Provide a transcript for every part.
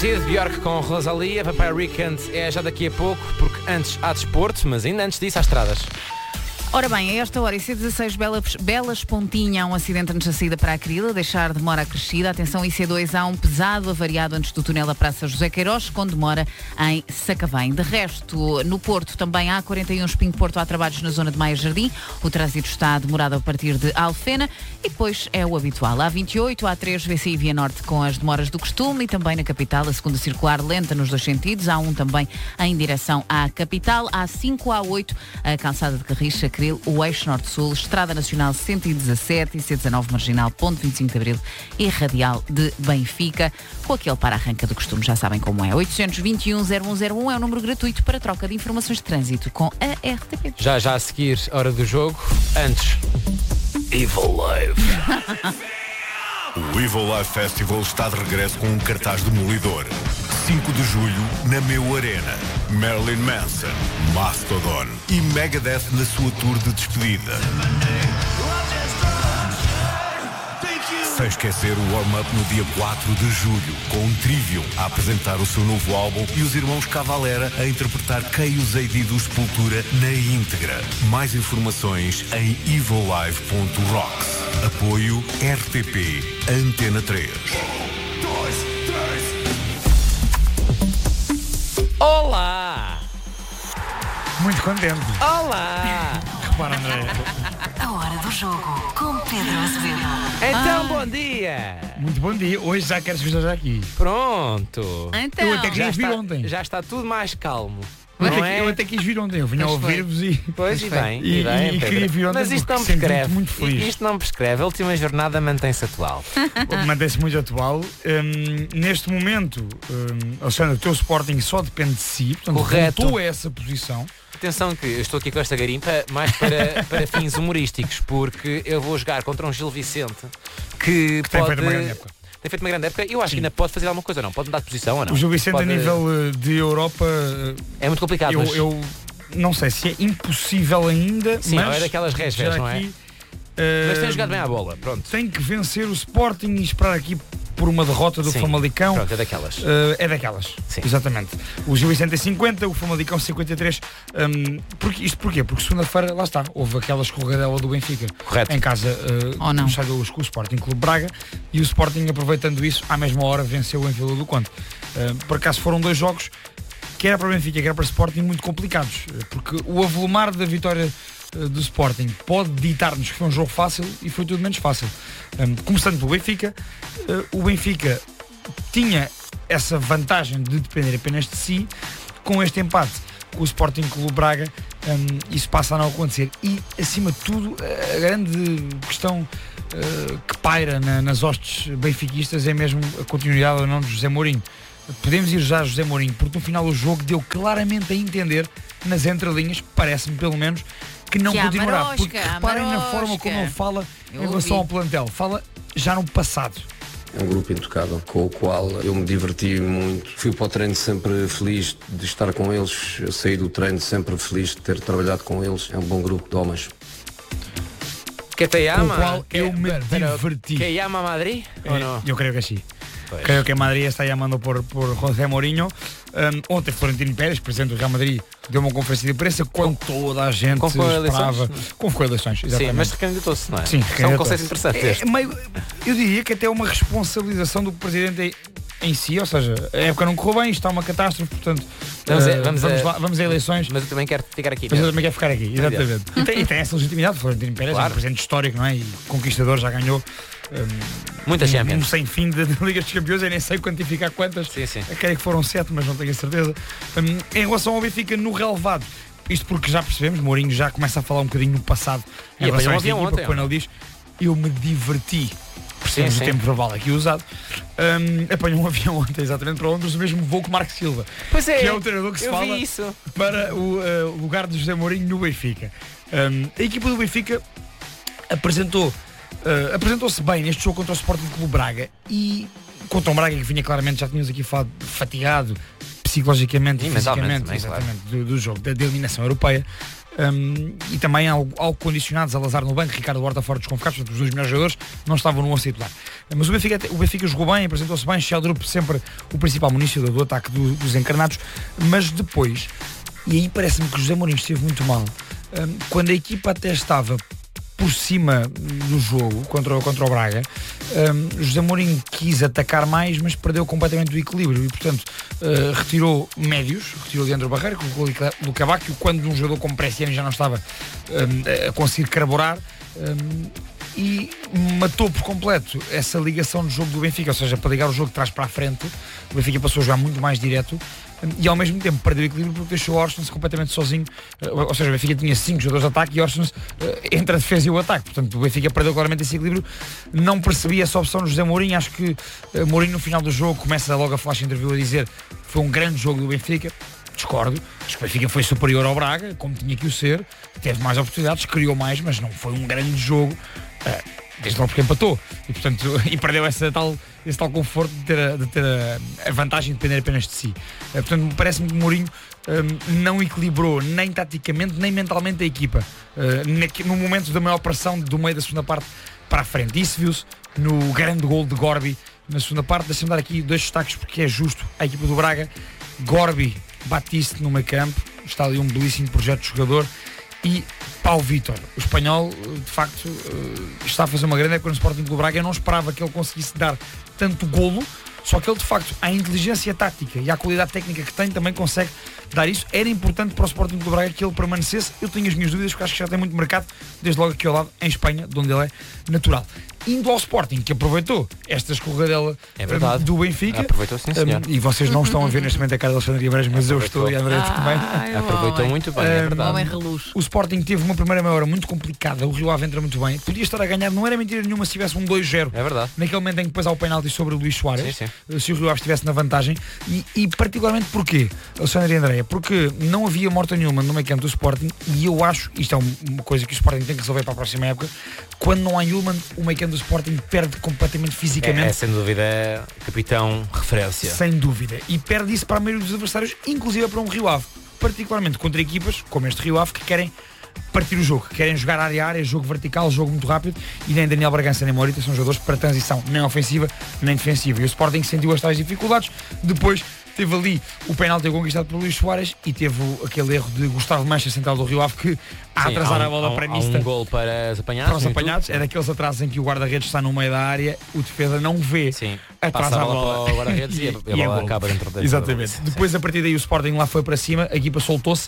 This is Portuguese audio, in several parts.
Wanted, Björk com Rosalia, Papai Weekend é já daqui a pouco, porque antes há desporto, mas ainda antes disso há estradas. Ora bem, a esta hora, IC16 Belas Pontinha, há um acidente antes da saída para a Crila, deixar demora acrescida. Atenção, IC2 há um pesado avariado antes do túnel da Praça José Queiroz, com demora em Sacavém. De resto, no Porto também há 41 Espinho Porto, há trabalhos na zona de Maia Jardim. O trânsito está demorado a partir de Alfena e depois é o habitual. Há 28, há 3 VCI Via Norte com as demoras do costume e também na capital a segunda circular lenta nos dois sentidos. Há um também em direção à capital. Há 5, há 8, a calçada de Carricha, o Eixo Norte-Sul, Estrada Nacional 117 e C19 Marginal, ponto 25 de Abril e Radial de Benfica, com aquele para-arranca do costume, já sabem como é. 821-0101 é o número gratuito para troca de informações de trânsito com a RTP. Já a seguir, hora do jogo. Antes, Evil Live. O Evil Live Festival está de regresso com um cartaz demolidor. 5 de julho, na Meu Arena. Marilyn Manson, Mastodon e Megadeth na sua tour de despedida. Sem esquecer o warm-up no dia 4 de julho, com um Trivium a apresentar o seu novo álbum e os irmãos Cavalera a interpretar Chaos AD do Sepultura na íntegra. Mais informações em evillive.rocks. Apoio RTP Antena 3. Olá! Muito contente. Olá! Repara, André. A hora do jogo com Pedro Azevedo. Então, bom dia! Muito bom dia. Hoje já queres estar aqui. Pronto! Então, Eu até quis vir ontem. Já está tudo mais calmo. Eu até quis vir ontem. Eu vinha a ouvir-vos e... Pois, e bem, E queria vir ontem. Mas isto não porque prescreve. senti-me muito feliz. Isto não prescreve. A última jornada mantém-se atual. Mantém-se muito atual. Neste momento, Alexandre, o teu Sporting só depende de si. Portanto, Correto. voltou a essa posição. Atenção que eu estou aqui com esta garimpa mais para fins humorísticos, porque eu vou jogar contra um Gil Vicente que Tem pode... feito uma grande época. Tem feito uma grande época. Eu acho que ainda pode fazer alguma coisa ou não. Pode mudar de posição ou não. O Gil Vicente, pode... a nível de Europa, é muito complicado, mas... eu não sei se é impossível ainda, Sim, mas é daquelas resves, não é? aqui, Mas tem jogado bem à bola, pronto. tem que vencer o Sporting e esperar aqui por uma derrota do Sim, Famalicão. pronto, é daquelas. É daquelas, Sim. exatamente. O Gil Vicente é 50, o Famalicão 53. Isto porquê? Porque segunda-feira, lá está, houve aquela escorregadela do Benfica. Correto. Em casa, não. no estádio da Luz com o Sporting Clube Braga, e o Sporting, aproveitando isso, à mesma hora venceu em Vila do Conde. Por acaso foram dois jogos, quer para o Benfica, quer para o Sporting, muito complicados, porque o avolumar da vitória do Sporting pode ditar-nos que foi um jogo fácil e foi tudo menos fácil. Começando pelo Benfica, o Benfica tinha essa vantagem de depender apenas de si. Com este empate com o Sporting Clube Braga, isso passa a não acontecer. E, acima de tudo, a grande questão que paira nas hostes benfiquistas é mesmo a continuidade ou não de José Mourinho. Podemos ir já a José Mourinho, porque no final do jogo deu claramente a entender, nas entrelinhas, parece-me pelo menos, que não Que há continuará. marosca, Porque reparem na forma como ele fala em relação ao plantel. Fala já no passado. É um grupo intocável, com o qual eu me diverti muito. Fui para o treino sempre feliz de estar com eles. Eu saí do treino sempre feliz de ter trabalhado com eles. É um bom grupo de homens. Que te Com o ama? qual eu me diverti. Que llama Madrid? ¿O no? Yo creo que sí. Pues. Creo que Madrid está llamando por José Mourinho. Ontem Florentino Pérez, presidente do Real Madrid, deu uma conferência de imprensa quando toda a gente Convocou esperava. eleições? Convocou eleições, Sim, exatamente. mas recandidatou-se, não é? Sim, Isso é um recandidatou-se. conceito interessante este. Eu diria que até é uma responsabilização do presidente em si, ou seja, a época não correu bem, isto está uma catástrofe, portanto vamos a eleições. Mas eu também quero ficar aqui. Mas eu mesmo. também quero ficar aqui, exatamente. E tem essa legitimidade. Florentino Pérez é Claro. um presidente histórico, não é? E conquistador, já ganhou Muita Champions. sem fim de Ligas dos Campeões. Eu nem sei quantificar quantas. Sim, sim. Eu creio que foram 7, mas não tenho a certeza. Em relação ao Benfica, no relevado, isto porque já percebemos, Mourinho já começa a falar um bocadinho no passado em E relação a apanhou esta um avião equipa, ontem, quando ele diz: eu me diverti. Percebemos Sim, o sim. tempo verbal aqui usado. Apanhou um avião ontem, exatamente, para Londres, o mesmo voo que Marco Silva, Pois é, que é o treinador que se eu fala vi isso. para o lugar de José Mourinho no Benfica. A equipa do Benfica apresentou-se bem neste jogo contra o Sporting Clube Braga, e contra um Braga que vinha claramente, já tínhamos aqui falado, fatigado psicologicamente E e mentalmente fisicamente, também, exatamente, do jogo, da eliminação europeia. E também algo condicionados a Lazar no banco, Ricardo Horta fora dos convocados, portanto os dois melhores jogadores não estavam no 11 titular. Mas o Benfica jogou bem, apresentou-se bem, Sheldrup sempre o principal municiador do ataque dos encarnados, mas depois, e aí parece-me que José Mourinho esteve muito mal, quando a equipa até estava por cima do jogo contra o Braga, José Mourinho quis atacar mais, mas perdeu completamente o equilíbrio e, portanto, retirou médios, retirou Leandro Barreiro, colocou Luca Bacchio, quando um jogador como Preciano já não estava a conseguir carburar, e matou por completo essa ligação no jogo do Benfica, ou seja, para ligar o jogo de trás para a frente, o Benfica passou a jogar muito mais direto e ao mesmo tempo perdeu o equilíbrio porque deixou Orsnes completamente sozinho, ou seja, o Benfica tinha 5 jogadores de ataque e Orsnes entre a defesa e o ataque, portanto o Benfica perdeu claramente esse equilíbrio. Não percebi essa opção do José Mourinho. Acho que Mourinho no final do jogo começa logo a flash interview a dizer foi um grande jogo do Benfica. Discordo, acho que o Benfica foi superior ao Braga, como tinha que o ser, teve mais oportunidades, criou mais, mas não foi um grande jogo, desde logo porque empatou e, portanto, e perdeu esse tal conforto de ter a vantagem de depender apenas de si. Portanto, parece-me que Mourinho não equilibrou nem taticamente nem mentalmente a equipa no momento da maior pressão do meio da segunda parte para a frente. Isso viu-se no grande gol de Gorbi na segunda parte. Deixa-me dar aqui 2 destaques porque é justo à equipa do Braga. Gorbi, Batiste no meio campo, está ali um belíssimo projeto de jogador, e Pau Vítor, o espanhol, de facto está a fazer uma grande época no Sporting Clube Braga. Eu não esperava que ele conseguisse dar tanto golo, só que ele de facto, a inteligência tática e a qualidade técnica que tem, também consegue dar isso. Era importante para o Sporting Clube Braga que ele permanecesse. Eu tenho as minhas dúvidas porque acho que já tem muito mercado, desde logo aqui ao lado, em Espanha, de onde ele é natural. Indo ao Sporting, que aproveitou esta escorregadela do Benfica. Aproveitou, sim, senhor. E vocês não estão a ver neste momento a cara de Alexandre Guimarães, mas eu estou, e a André também. Aproveitou muito bem, é verdade. O Sporting teve uma primeira meia hora muito complicada, o Rio Ave entra muito bem, podia estar a ganhar, não era mentira nenhuma se tivesse um 2-0. É verdade. Naquele momento em que depois há o penalti sobre o Luís Soares, sim. Se o Rio Ave estivesse na vantagem, e particularmente porquê, Alexandre e André? Porque não havia Morton Newman no meio campo do Sporting, e eu acho, isto é uma coisa que o Sporting tem que resolver para a próxima época, quando não há Newman, o meio campo do Sporting perde completamente fisicamente. É sem dúvida capitão referência. Sem dúvida. E perde isso para a maioria dos adversários, inclusive para um Rio Ave. Particularmente contra equipas como este Rio Ave, que querem partir o jogo, que querem jogar área a área, jogo vertical, jogo muito rápido, e nem Daniel Bragança nem Morita são jogadores para transição, nem ofensiva nem defensiva. E o Sporting sentiu as tais dificuldades. Depois teve ali o penalti conquistado por Luís Soares e teve aquele erro de Gustavo Mancha, central do Rio Ave, que a atrasar a bola premista. Há um gol para os apanhados. É daqueles atrasos em que o guarda-redes está no meio da área, o defesa não vê. Sim. Atrasa a bola para o guarda-redes e a bola acaba dentro da. Exatamente. Depois, a partir daí, o Sporting lá foi para cima, a equipa soltou-se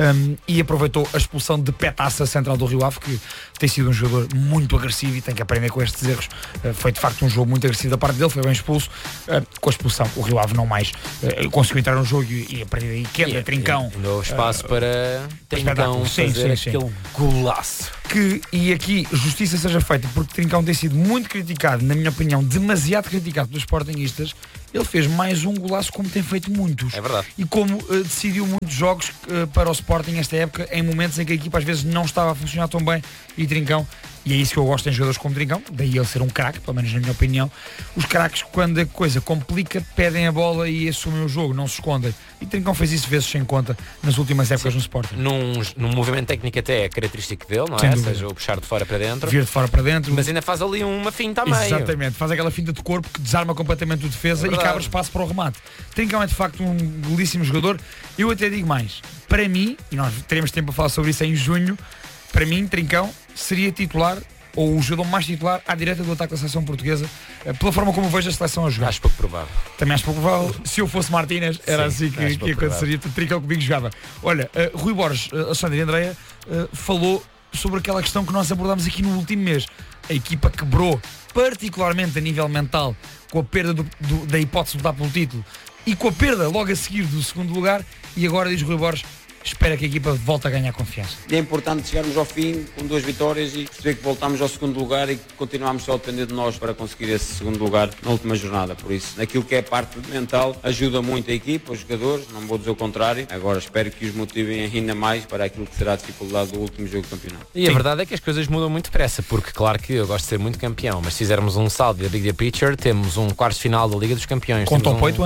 e aproveitou a expulsão de Petaça, central do Rio Ave, que tem sido um jogador muito agressivo e tem que aprender com estes erros. Foi de facto um jogo muito agressivo da parte dele, foi bem expulso. Com a expulsão, o Rio Ave não mais conseguiu entrar no jogo e a partir daí quebra, Trincão. Deu espaço para Trincão fazer aquele golaço. E aqui justiça seja feita, porque Trincão tem sido muito criticado, na minha opinião, demasiado criticado pelos sportinguistas. Ele fez mais um golaço como tem feito muitos. É verdade. E como decidiu muitos jogos para o Sporting esta época, em momentos em que a equipa às vezes não estava a funcionar tão bem, e Trincão, e é isso que eu gosto em jogadores como Trincão, daí ele ser um craque, pelo menos na minha opinião. Os craques, quando a coisa complica, pedem a bola e assumem o jogo, não se escondem. E Trincão fez isso vezes sem conta nas últimas épocas no Sporting. Num movimento técnico até é característico dele, não Sem é? dúvida. Ou seja, o puxar de fora para dentro. Vir de fora para dentro. Mas ainda faz ali uma finta a meio. Exatamente, faz aquela finta de corpo que desarma completamente o defesa e abre espaço para o remate. Trincão é de facto um belíssimo jogador. Eu até digo mais, para mim, e nós teremos tempo a falar sobre isso em junho, para mim Trincão seria titular, ou o jogador mais titular à direita do ataque da seleção portuguesa, pela forma como eu vejo a seleção a jogar. Acho pouco provável. Também acho pouco provável. Se eu fosse Martínez, era assim que aconteceria. Trincão comigo jogava. Olha, Rui Borges, Alexandre e Andréia falou sobre aquela questão que nós abordámos aqui no último mês. A equipa quebrou, particularmente a nível mental, com a perda da hipótese de lutar pelo título e com a perda logo a seguir do segundo lugar, e agora diz Rui Borges, espera que a equipa volte a ganhar confiança. É importante chegarmos ao fim com 2 vitórias e perceber que voltamos ao segundo lugar e que continuamos só a depender de nós para conseguir esse segundo lugar na última jornada. Por isso, naquilo que é a parte mental, ajuda muito a equipa, os jogadores, não vou dizer o contrário. Agora espero que os motivem ainda mais para aquilo que será a dificuldade do último jogo do campeonato. E a verdade é que as coisas mudam muito depressa, porque claro que eu gosto de ser muito campeão, mas se fizermos um saldo da Big Picture, temos um quarto final da Liga dos Campeões. Com top 8 antes.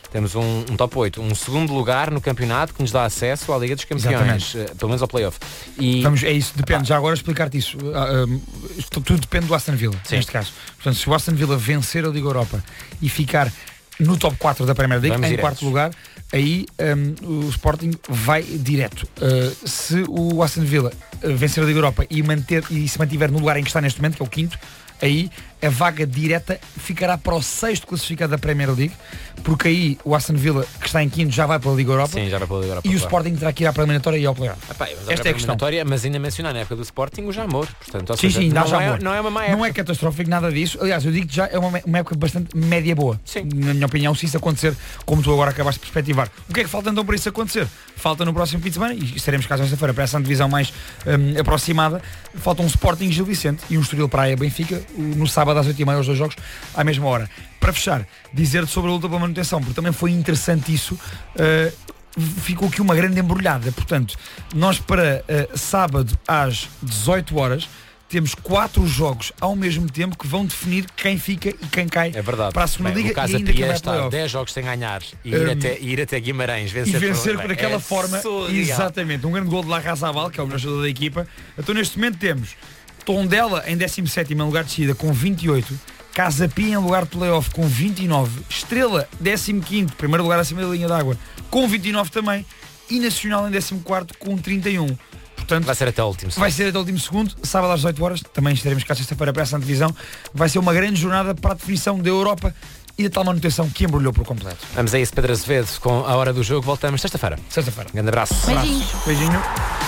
Temos um top 8, um segundo lugar no campeonato que nos dá acesso à Liga dos Campeões, pelo menos ao play-off. E... É isso, depende. Já agora explicar-te isso. Tudo depende do Aston Villa, neste caso. Portanto, se o Aston Villa vencer a Liga Europa e ficar no top 4 da Premier League, em quarto lugar, aí o Sporting vai direto. Se o Aston Villa vencer a Liga Europa e se mantiver no lugar em que está neste momento, que é o quinto, aí a vaga direta ficará para o sexto classificado da Premier League, porque aí o Aston Villa, que está em quinto, já vai para a Liga Europa. Sim, já vai para a Liga Europa. E o Sporting terá que ir à preliminatória e ao play-off. Esta é a questão. Mas ainda mencionar na época do Sporting o Jamor. Portanto, sim, dá Jamor. Não é uma má época. Não é catastrófico nada disso. Aliás, eu digo que já é uma época bastante média boa. Sim. Na minha opinião, se isso acontecer, como tu agora acabaste de perspectivar. O que é que falta então para isso acontecer? Falta no próximo fim de semana, e estaremos cá sexta-feira para essa divisão mais aproximada, falta um Sporting Gil Vicente e um Estoril Praia Benfica no sábado às 8h30, os dois jogos à mesma hora. Para fechar, dizer-te sobre a luta pela manutenção, porque também foi interessante isso. Ficou aqui uma grande embrulhada. Portanto, nós para sábado às 18 horas temos 4 jogos ao mesmo tempo que vão definir quem fica e quem cai para a segunda liga. O Casa Pia está 10 jogos sem ganhar e ir até Guimarães vencer por aquela forma. Exatamente, um grande gol de Larrazabal, que é o melhor jogador da equipa. Então neste momento temos Tondela em 17º em lugar de descida com 28, Casa Pia em lugar de playoff com 29, Estrela 15º, primeiro lugar acima da linha d'água, com 29 também, e Nacional em 14º com 31. Portanto, vai ser até o último segundo. Vai ser até o último segundo, sábado às 18 horas, também estaremos cá sexta-feira para essa divisão. Vai ser uma grande jornada para a definição da Europa e da tal manutenção que embrulhou por completo. Vamos a isso, Pedro Azevedo, com a hora do jogo. Voltamos sexta-feira. Sexta-feira. Grande abraço. Beijinho.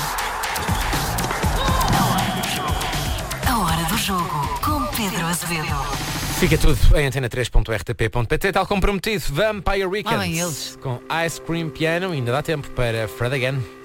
A hora do jogo com Pedro Azevedo. Fica tudo em antena3.rtp.pt, tal como prometido. Vampire Weekend com Ice Cream Piano. Ainda dá tempo para Fred Again.